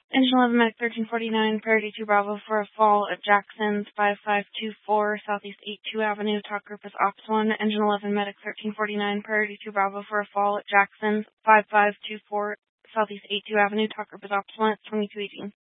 Engine 11 Medic 1349, Priority 2 Bravo for a fall at Jackson's 5524 Southeast 82 Avenue. Talk group is Ops 1. Engine 11 Medic 1349, Priority 2 Bravo for a fall at Jackson's 5524 Southeast 82 Avenue. Talk group is Ops 1. It's 2218.